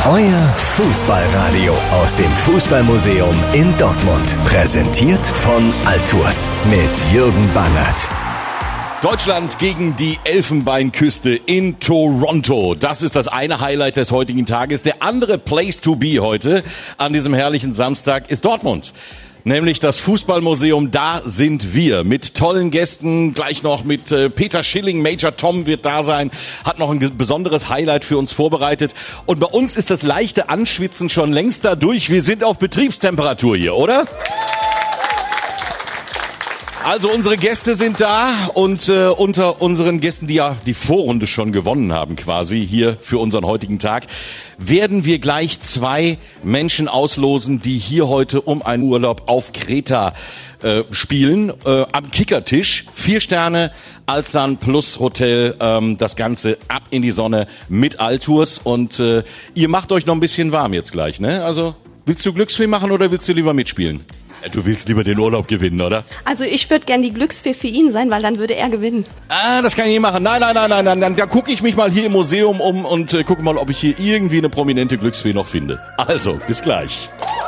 Euer Fußballradio aus dem Fußballmuseum in Dortmund. Präsentiert von Altours mit Jürgen Bangert. Deutschland gegen die Elfenbeinküste in Toronto. Das ist das eine Highlight des heutigen Tages. Der andere Place to be heute an diesem herrlichen Samstag ist Dortmund. Nämlich das Fußballmuseum, da sind wir mit tollen Gästen, gleich noch mit Peter Schilling, Major Tom wird da sein, hat noch ein besonderes Highlight für uns vorbereitet. Und bei uns ist das leichte Anschwitzen schon längst da durch. Wir sind auf Betriebstemperatur hier, oder? Also unsere Gäste sind da und unter unseren Gästen, die ja die Vorrunde schon gewonnen haben quasi hier für unseren heutigen Tag, werden wir gleich 2 Menschen auslosen, die hier heute um einen Urlaub auf Kreta spielen, am Kickertisch. 4 Sterne, Alsan Plus Hotel, das Ganze ab in die Sonne mit Altours und ihr macht euch noch ein bisschen warm jetzt gleich, ne? Also willst du Glücksfee machen oder willst du lieber mitspielen? Du willst lieber den Urlaub gewinnen, oder? Also ich würde gern die Glücksfee für ihn sein, weil dann würde er gewinnen. Ah, das kann ich nicht machen. Nein. Dann gucke ich mich mal hier im Museum um und gucke mal, ob ich hier irgendwie eine prominente Glücksfee noch finde. Also, bis gleich.